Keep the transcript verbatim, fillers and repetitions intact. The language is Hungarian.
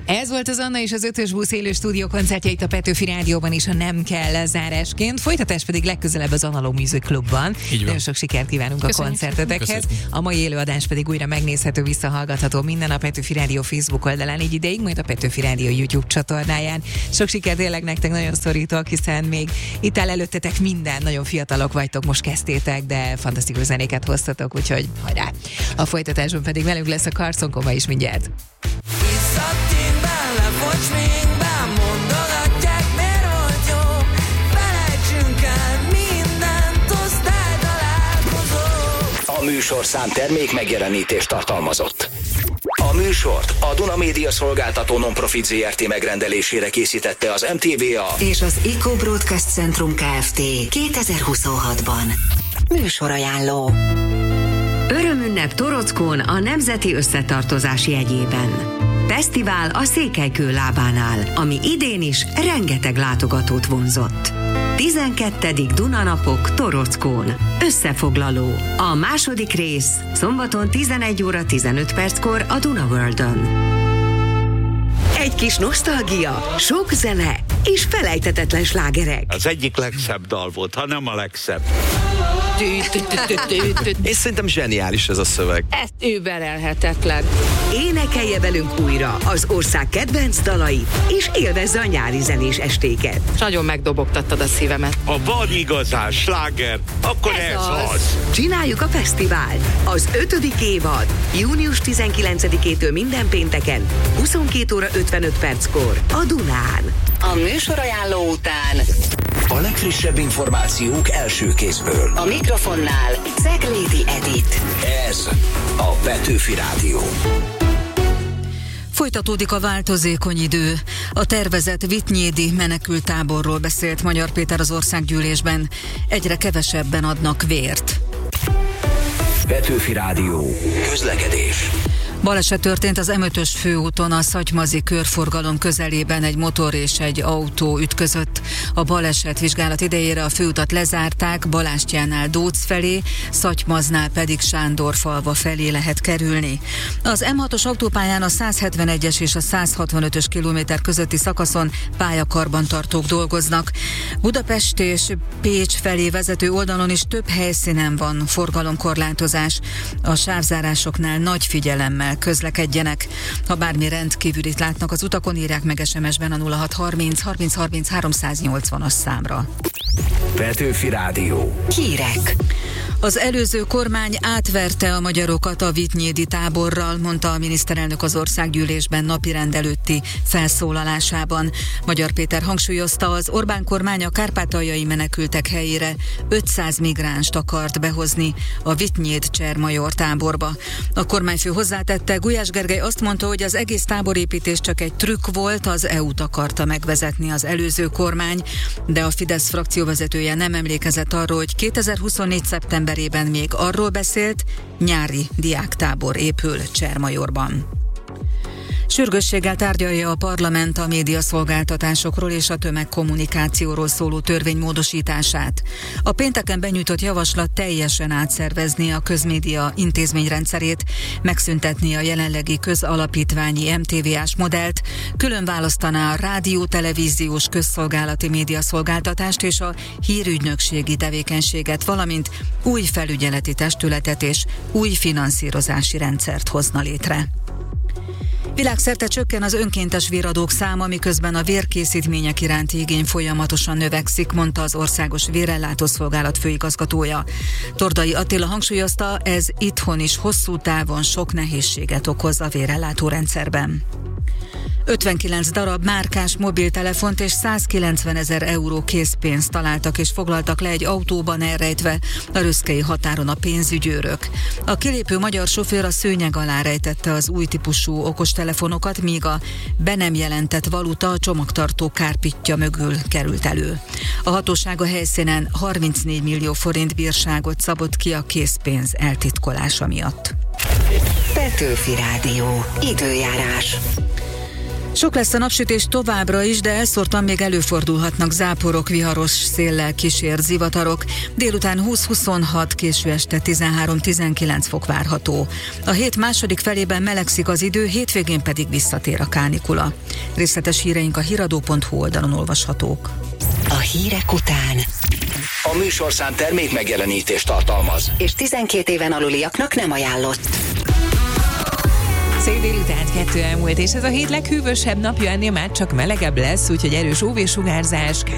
Ez volt az Anna és az Ötös Busz élő stúdió koncertje itt a Petőfi Rádióban is, ha nem kell lezárásként. Folytatás pedig legközelebb az Analog Music Clubban. Nagyon sok sikert kívánunk Köszönjük. a koncertetekhez. Köszönjük. A mai élőadás pedig újra megnézhető, visszahallgatható minden a Petőfi Rádió Facebook oldalán, így ideig, majd a Petőfi Rádió YouTube csatornáján. Sok sikert tényleg nektek, nagyon szorítok, hiszen még itt áll előttetek minden, nagyon fiatalok vagytok, most kezdtétek, de fantasztikus zenéket hoztatok, úgyhogy hajrá! A folytatásban pedig velünk lesz a Carson Coma is mindjárt. Lefogy sminkben, mondogatják, miért volt jó. Felejtsünk el mindent, osztálytalálkozó. A műsorszám termék megjelenítést tartalmazott. A műsort a Duna Média Szolgáltató Non-Profit zé er té megrendelésére készítette az em té vé á és az Eco Broadcast Centrum Kft. kétezer-huszonhatban. Műsorajánló. Örömünnep Torockón a Nemzeti Összetartozás jegyében. Fesztivál a Székelykő lábánál, ami idén is rengeteg látogatót vonzott. tizenkettedik Dunanapok Torockón. Összefoglaló. A második rész szombaton tizenegy óra tizenöt perckor a Duna Worldön. Egy kis nosztalgia, sok zene és felejthetetlen slágerek. Az egyik legszebb dal volt, ha nem a legszebb. És szerintem zseniális ez a szöveg. Ez überelhetetlen. Énekelje velünk újra az ország kedvenc dalait, és élvezze a nyári zenés estéket. Nagyon megdobogtattad a szívemet. Ha van igazán sláger, akkor ez, ez az. az. Csináljuk a fesztivált. Az ötödik évad. június tizenkilencedikétől minden pénteken, huszonkét óra ötvenöt perckor a Dunán. A műsorajánló után a legfrissebb információk első kézből. A mikrofonnál Ceglédi Edit. Ez a Petőfi Rádió. Folytatódik a változékony idő. A tervezett Vitynyédi menekülttáborról beszélt Magyar Péter az országgyűlésben. Egyre kevesebben adnak vért. Petőfi Rádió. Közlekedés. Baleset történt az em ötös főúton a Szatymazi körforgalom közelében, egy motor és egy autó ütközött. A baleset vizsgálat idejére a főutat lezárták, Balástyánál Dóc felé, Szatymaznál pedig Sándorfalva felé lehet kerülni. Az em hatos autópályán a száz hetvenegyes és a száz hatvanötös kilométer közötti szakaszon pályakarbantartók dolgoznak. Budapest és Pécs felé vezető oldalon is több helyszínen van forgalomkorlátozás. A sávzárásoknál nagy figyelemmel közlekedjenek. Ha bármi rendkívülit látnak az utakon, írják meg es em es-ben a nulla hat harminc harminc harminc háromszáznyolcvanas számra. Petőfi Rádió. Hírek. Az előző kormány átverte a magyarokat a vitynyédi táborral, mondta a miniszterelnök az országgyűlésben napirend előtti felszólalásában. Magyar Péter hangsúlyozta, az Orbán kormány a kárpátaljai menekültek helyére ötszáz migránst akart behozni a Vitynyéd-Csermajor táborba. A kormányfő hozzátette, Gulyás Gergely azt mondta, hogy az egész táborépítés csak egy trükk volt, az é u-t akarta megvezetni az előző kormány, de a Fidesz frakcióvezetője nem emlékezett arról, hogy kétezer-huszonnégy szeptemberében még arról beszélt, nyári diáktábor épül Csermajorban. Sürgősséggel tárgyalja a parlament a médiaszolgáltatásokról és a tömegkommunikációról szóló törvény módosítását. A pénteken benyújtott javaslat teljesen átszervezni a közmédia intézményrendszerét, megszüntetni a jelenlegi közalapítványi em té vé ás modellt, külön választaná a rádió, televíziós közszolgálati médiaszolgáltatást és a hírügynökségi tevékenységet, valamint új felügyeleti testületet és új finanszírozási rendszert hozna létre. Világszerte csökken az önkéntes véradók száma, miközben a vérkészítmények iránti igény folyamatosan növekszik, mondta az Országos Vérellátószolgálat főigazgatója. Tordai Attila hangsúlyozta, ez itthon is hosszú távon sok nehézséget okoz a vérellátórendszerben. ötvenkilenc darab márkás mobiltelefont és százkilencven ezer euró készpénzt találtak és foglaltak le egy autóban elrejtve a röszkei határon a pénzügyőrök. A kilépő magyar sofőr a szőnyeg alá rejtette az új típusú okostelefonokat, míg a be nem jelentett valuta a csomagtartó kárpitja mögül került elő. A hatóság a helyszínen harmincnégy millió forint bírságot szabott ki a készpénz eltitkolása miatt. Petőfi Rádió. Időjárás. Sok lesz a napsütés továbbra is, de elszórtan még előfordulhatnak záporok, viharos széllel kísért zivatarok. Délután húsz-huszonhat, késő este tizenhárom-tizenkilenc fok várható. A hét második felében melegszik az idő, hétvégén pedig visszatér a kánikula. Részletes híreink a híradó pont hu oldalon olvashatók. A hírek után. A műsorszám termék megjelenítést tartalmaz. És tizenkét éven aluliaknak nem ajánlott. Szép délután, kettő elmúlt, és ez a hét leghűvösebb napja, ennél már csak melegebb lesz, úgyhogy erős u vé-sugárzás,